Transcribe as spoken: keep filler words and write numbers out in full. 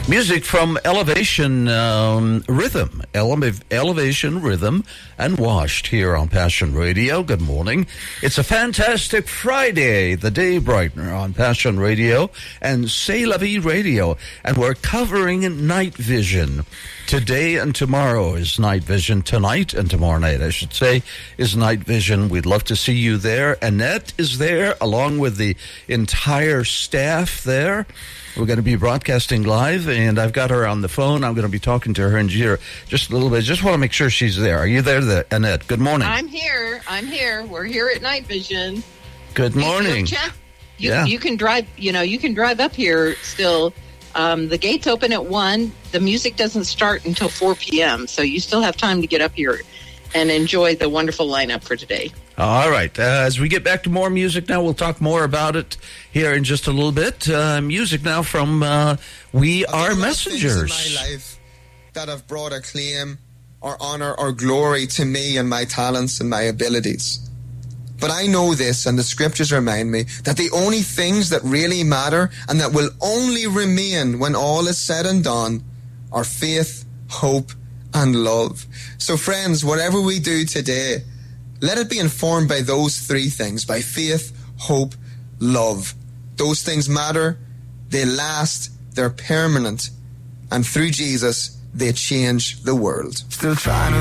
Music from Elevation um, Rhythm, Ele- Elevation Rhythm and Washed here on Passion Radio. Good morning. It's a fantastic Friday, the day brightener on Passion Radio and C'est La Vie Radio. And we're covering night vision. Today and tomorrow is night vision. Tonight and tomorrow night, I should say, is night vision. We'd love to see you there. Annette is there along with the entire staff there. We're going to be broadcasting live, and I've got her on the phone. I'm going to be talking to her in here just a little bit. Just want to make sure she's there. Are you there, there Annette? Good morning. I'm here. I'm here. We're here at Night Vision. Good morning. You, yeah. you can drive, you know, you can drive up here still. Um, the gates open at one. The music doesn't start until four p.m., so you still have time to get up here and enjoy the wonderful lineup for today. All right. Uh, as we get back to more music now, we'll talk more about it here in just a little bit. Uh, music now from uh, We Are Messengers. Things in my life that have brought acclaim or honor or glory to me and my talents and my abilities. But I know this, and the scriptures remind me, that the only things that really matter and that will only remain when all is said and done are faith, hope, and love. So friends, whatever we do today, let it be informed by those three things, by faith, hope, love. Those things matter, they last, they're permanent, and through Jesus, they change the world. Still trying to